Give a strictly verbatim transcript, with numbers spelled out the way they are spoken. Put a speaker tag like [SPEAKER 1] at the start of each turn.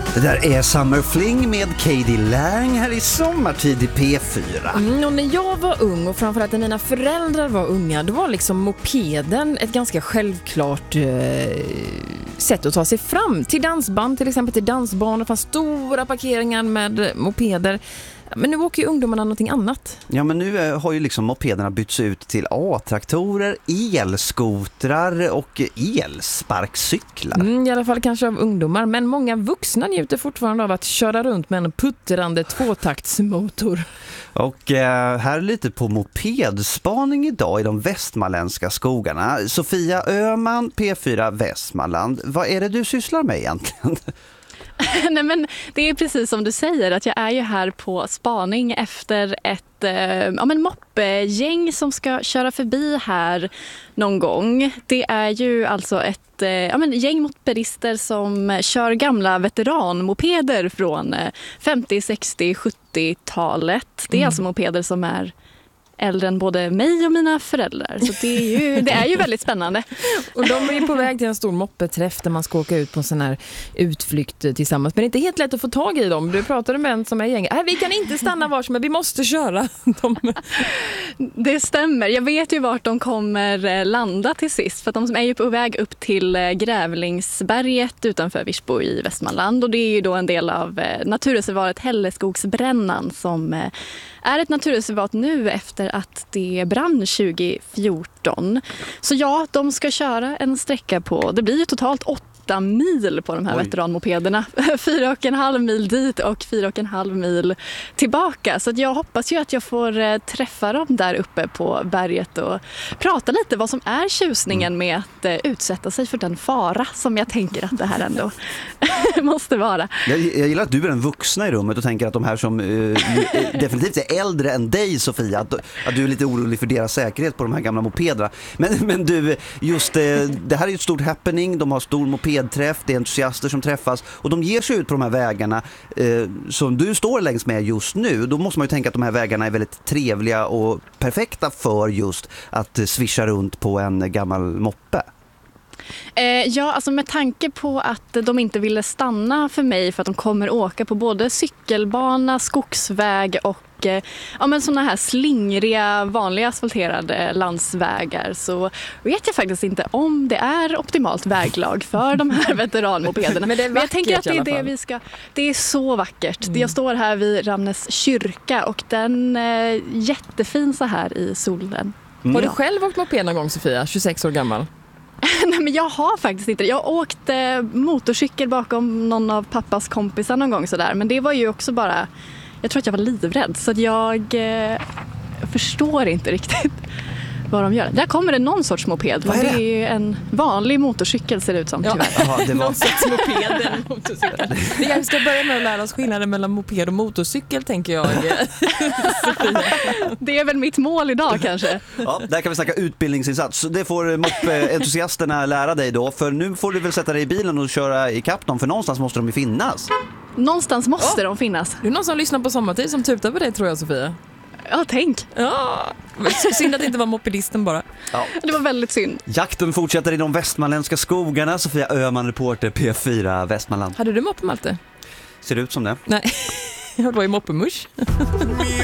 [SPEAKER 1] Det där är Summer Fling med Katie Lang här i sommartid i P fyra.
[SPEAKER 2] Mm, och när jag var ung och framförallt när mina föräldrar var unga, då var liksom mopeden ett ganska självklart eh, sätt att ta sig fram. Till dansband, till exempel till dansbanor. Det fanns stora parkeringar med mopeder. Men nu åker ju ungdomarna någonting annat.
[SPEAKER 1] Ja, men nu eh, har ju liksom mopederna bytts ut till A-traktorer, elskotrar och elsparkcyklar.
[SPEAKER 2] Mm, I alla fall kanske av ungdomar. Men många vuxna njuter fortfarande av att köra runt med en puttrande tvåtaktsmotor. Och
[SPEAKER 1] eh, här är lite på mopedspaning idag i de västmanländska skogarna. Sofia Öhman, P fyra Västmanland. Vad är det du sysslar med egentligen?
[SPEAKER 3] Nej, men det är precis som du säger, att jag är ju här på spaning efter ett eh, ja, men moppegäng som ska köra förbi här någon gång. Det är ju alltså ett eh, ja, men gäng mopedister som kör gamla veteranmopeder från eh, femtio, sextio, sjuttiotalet. Det är mm. alltså mopeder som är äldre än både mig och mina föräldrar. Så det är ju, det är ju väldigt spännande.
[SPEAKER 2] Och de är ju på väg till en stor moppeträff där man ska åka ut på en sån här utflykt tillsammans. Men det är inte helt lätt att få tag i dem. Du pratade med en som är gäng. Äh, vi kan inte stanna var som, men vi måste köra dem.
[SPEAKER 3] Det stämmer. Jag vet ju vart de kommer landa till sist. För att de är ju på väg upp till Grävlingsberget utanför Virsbo i Västmanland. Och det är ju då en del av naturreservatet Hälleskogsbrännan som är ett naturreservat nu efter att det brann tjugo fjorton. Så ja, de ska köra en sträcka på, det blir ju totalt åtta mil på de här Oj. veteranmopederna. Fyra och en halv mil dit och fyra och en halv mil tillbaka. Så att jag hoppas ju att jag får träffa dem där uppe på berget och prata lite vad som är tjusningen med att utsätta sig för den fara som jag tänker att det här ändå måste vara.
[SPEAKER 1] Jag, jag gillar att du är den vuxna i rummet och tänker att de här som uh, definitivt är äldre än dig, Sofia, att, att du är lite orolig för deras säkerhet på de här gamla mopederna. Men, men du, just det, det här är ju ett stort happening, de har stor mopedträff, det är entusiaster som träffas och de ger sig ut på de här vägarna eh, som du står längs med just nu. Då måste man ju tänka att de här vägarna är väldigt trevliga och perfekta för just att svischa runt på en gammal moppe.
[SPEAKER 3] Eh, ja, alltså med tanke på att de inte ville stanna för mig för att de kommer åka på både cykelbana, skogsväg och eh, ja, men såna här slingriga, vanliga asfalterade landsvägar, så vet jag faktiskt inte om det är optimalt väglag för de här veteranmopederna. Men, det är men jag tänker att det är det vi ska. Det är så vackert. Mm. Jag står här vid Ramnäs kyrka och den är eh, jättefin så här i solen.
[SPEAKER 2] Mm. Har du själv åkt moped någon gång, Sofia? tjugosex år gammal.
[SPEAKER 3] Nej, men jag har faktiskt inte. Jag åkte motorcykel bakom någon av pappas kompisar någon gång sådär. Men det var ju också bara, jag tror att jag var livrädd. Så att jag eh, förstår inte riktigt vad de gör. Där kommer det någon sorts moped. Men det? det är ju en vanlig motorcykel ser det ut som,
[SPEAKER 2] ja.
[SPEAKER 3] tyvärr.
[SPEAKER 2] Aha, det var... någon sorts moped eller motorcykel. Vi ska börja med att lära oss skillnaden mellan moped och motorcykel, tänker jag.
[SPEAKER 3] Det är väl mitt mål idag kanske.
[SPEAKER 1] Ja, där kan vi snacka utbildningsinsats. Det får moppe-entusiasterna lära dig då. För nu får du väl sätta dig i bilen och köra i kapp dem. För någonstans måste de ju finnas.
[SPEAKER 3] Någonstans måste ja. de finnas.
[SPEAKER 2] Det är någon som lyssnar på sommartid som tutar på dig, tror jag, Sofia.
[SPEAKER 3] Ja, tänk.
[SPEAKER 2] Ja, synd att det inte var mopedisten bara.
[SPEAKER 3] Ja. Det var väldigt synd.
[SPEAKER 1] Jakten fortsätter i de västmanländska skogarna. Sofia Öhman, reporter, P fyra Västmanland.
[SPEAKER 2] Hade du moppe, Malte?
[SPEAKER 1] Ser det ut som det?
[SPEAKER 2] Nej, jag var i moppemusch.